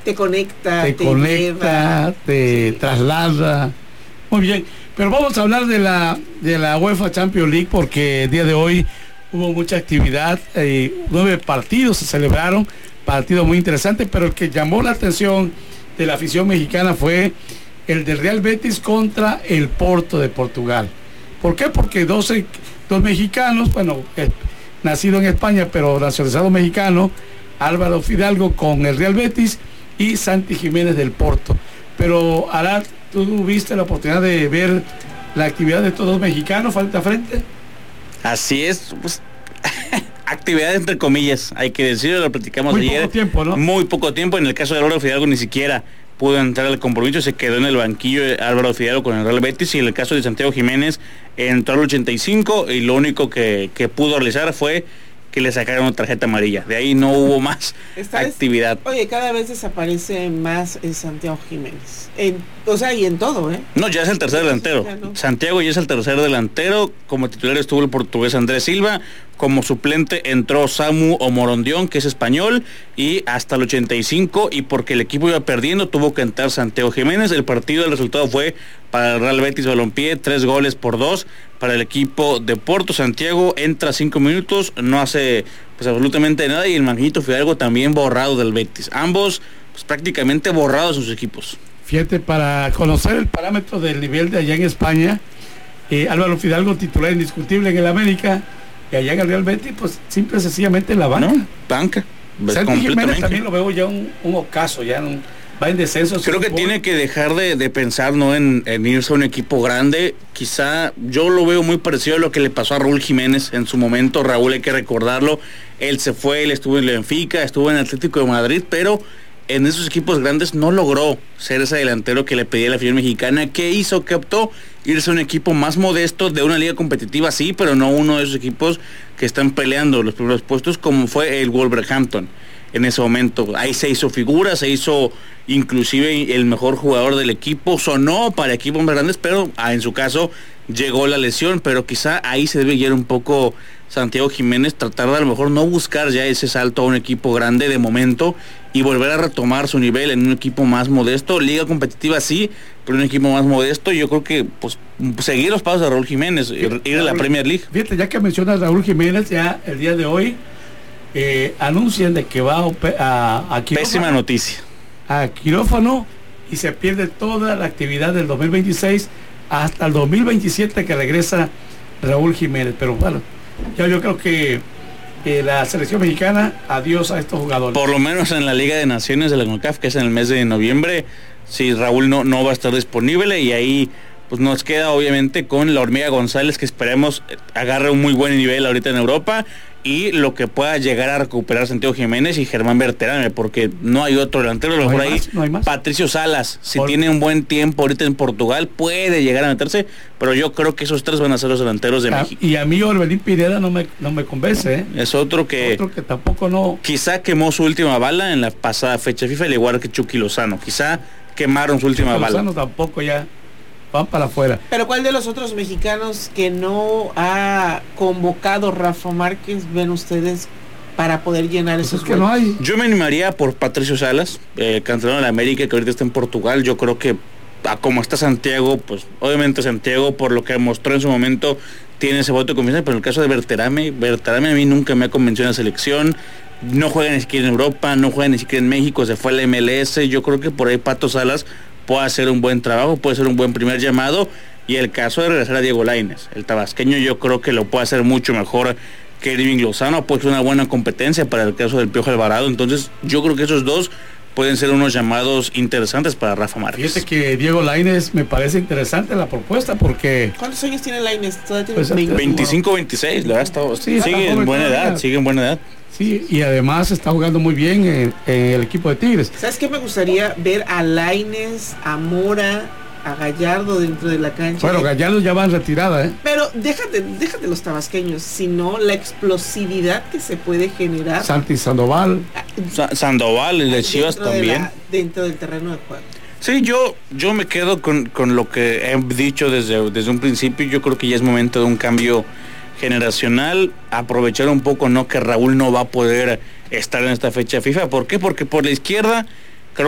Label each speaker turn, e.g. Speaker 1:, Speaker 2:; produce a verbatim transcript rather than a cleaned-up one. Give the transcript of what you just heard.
Speaker 1: te conecta,
Speaker 2: te, te conecta, lleva. te sí. traslada. Muy bien, pero vamos a hablar de la de la UEFA Champions League porque el día de hoy hubo mucha actividad, eh, nueve partidos se celebraron, partidos muy interesantes, pero el que llamó la atención de la afición mexicana fue el del Real Betis contra el Porto de Portugal. ¿Por qué? Porque dos, dos mexicanos, bueno, eh, nacido en España, pero nacionalizado mexicano, Álvaro Fidalgo con el Real Betis y Santi Jiménez del Porto. Pero, Arad, ¿tú tuviste la oportunidad de ver la actividad de estos dos mexicanos frente a frente?
Speaker 3: Así es, pues, actividad entre comillas, hay que decirlo, lo platicamos
Speaker 2: muy
Speaker 3: ayer.
Speaker 2: Muy poco tiempo, ¿no?
Speaker 3: Muy poco tiempo, en el caso de Álvaro Fidalgo ni siquiera pudo entrar al compromiso, se quedó en el banquillo Álvaro Fidalgo con el Real Betis, y en el caso de Santiago Jiménez entró al ochenta y cinco y lo único que, que pudo realizar fue que le sacaron una tarjeta amarilla. De ahí no hubo más actividad.
Speaker 1: Es, oye, cada vez desaparece más el Santiago Jiménez. En, o sea, y en todo, ¿eh?
Speaker 3: No, ya es el tercer delantero.
Speaker 1: No.
Speaker 3: Santiago ya es el tercer delantero. Como titular estuvo el portugués Andrés Silva. Como suplente entró Samu Omorondión, que es español, y hasta el ochenta y cinco, y porque el equipo iba perdiendo, tuvo que entrar Santiago Jiménez. El partido, el resultado fue para el Real Betis Balompié, tres goles por dos para el equipo de Porto. Santiago entra cinco minutos, no hace pues absolutamente nada, y el Manguito Fidalgo también borrado del Betis. Ambos pues prácticamente borrados en sus equipos.
Speaker 2: Fíjate, para conocer el parámetro del nivel de allá en España, eh, Álvaro Fidalgo titular indiscutible en el América, y allá en el Real Betis, pues simple y sencillamente la banca.
Speaker 3: No, banca.
Speaker 2: Santi Jiménez también lo veo ya un, un ocaso, ya un, va en descenso.
Speaker 3: Creo que fútbol. Tiene que dejar de, de pensar no en, en irse a un equipo grande. Quizá yo lo veo muy parecido a lo que le pasó a Raúl Jiménez en su momento. Raúl, hay que recordarlo, él se fue, él estuvo en el Benfica, estuvo en el Atlético de Madrid, pero en esos equipos grandes no logró ser ese delantero que le pedía la afición mexicana. ¿Qué hizo? ¿Qué optó? Irse a un equipo más modesto, de una liga competitiva, sí, pero no uno de esos equipos que están peleando los primeros puestos, como fue el Wolverhampton en ese momento. Ahí se hizo figura, se hizo inclusive el mejor jugador del equipo, sonó para equipos más grandes, pero ah, en su caso llegó la lesión, pero quizá ahí se debe guiar un poco Santiago Jiménez, tratar de a lo mejor no buscar ya ese salto a un equipo grande de momento y volver a retomar su nivel en un equipo más modesto. Liga competitiva sí, pero un equipo más modesto. Yo creo que pues seguir los pasos de Raúl Jiménez, ir, ir a la Premier League.
Speaker 2: Fíjate, ya que mencionas a Raúl Jiménez, ya el día de hoy eh, anuncian de que va a, a, a quirófano,
Speaker 3: pésima noticia,
Speaker 2: a quirófano, y se pierde toda la actividad del dos mil veintiséis hasta el dos mil veintisiete que regresa Raúl Jiménez. Pero bueno, ya yo creo que eh, la selección mexicana, adiós a estos jugadores.
Speaker 3: Por lo menos en la Liga de Naciones de la CONCACAF, que es en el mes de noviembre, si Raúl no, no va a estar disponible, y ahí pues nos queda obviamente con la Hormiga González, que esperemos agarre un muy buen nivel ahorita en Europa, y lo que pueda llegar a recuperar Santiago Jiménez y Germán Berterame, porque no hay otro delantero. A lo mejor ahí no Patricio Salas, si por... tiene un buen tiempo ahorita en Portugal, puede llegar a meterse, pero yo creo que esos tres van a ser los delanteros de
Speaker 2: ah,
Speaker 3: México.
Speaker 2: Y a mí Orbelín Pineda no me, no me convence, ¿eh?
Speaker 3: Es otro que,
Speaker 2: otro que tampoco no.
Speaker 3: Quizá quemó su última bala en la pasada fecha FIFA, al igual que Chucky Lozano. Quizá quemaron su última
Speaker 2: Chucky
Speaker 3: bala.
Speaker 2: Lozano tampoco ya. Van para afuera.
Speaker 1: Pero ¿cuál de los otros mexicanos que no ha convocado Rafa Márquez ven ustedes para poder llenar
Speaker 2: pues
Speaker 1: esos
Speaker 2: es que no hay?
Speaker 3: Yo me animaría por Patricio Salas, eh, cancelado en la América, que ahorita está en Portugal. Yo creo que a como está Santiago, pues obviamente Santiago, por lo que mostró en su momento, tiene ese voto de confianza, pero en el caso de Berterame, Berterame a mí nunca me ha convencido en la selección. No juega ni siquiera en Europa, no juega ni siquiera en México, se fue a la M L S. Yo creo que por ahí Pato Salas puede hacer un buen trabajo, puede ser un buen primer llamado, y el caso de regresar a Diego Lainez, el tabasqueño, yo creo que lo puede hacer mucho mejor que Irving Lozano, puede ser una buena competencia para el caso del Piojo Alvarado. Entonces yo creo que esos dos pueden ser unos llamados interesantes para Rafa Márquez.
Speaker 2: Fíjate que Diego Lainez me parece interesante la propuesta, porque
Speaker 1: ¿cuántos años tiene Lainez?
Speaker 2: Pues
Speaker 3: veinticinco, veintiséis, la verdad está,
Speaker 2: sí,
Speaker 3: sigue en buena edad, sigue en buena edad.
Speaker 2: Sí, y además está jugando muy bien en, en el equipo de Tigres.
Speaker 1: ¿Sabes qué me gustaría ver? A Lainez, a Mora, a Gallardo dentro de la cancha.
Speaker 2: Bueno, Gallardo ya va en retirada, ¿eh?
Speaker 1: Pero déjate, déjate los tabasqueños, sino la explosividad que se puede generar.
Speaker 2: Santi Sandoval.
Speaker 3: Sa- Sandoval, el de Chivas también.
Speaker 1: De la, dentro del terreno de juego.
Speaker 3: Sí, yo, yo me quedo con, con lo que he dicho desde, desde un principio. Yo creo que ya es momento de un cambio generacional, aprovechar un poco no que Raúl no va a poder estar en esta fecha FIFA. ¿Por qué? Porque por la izquierda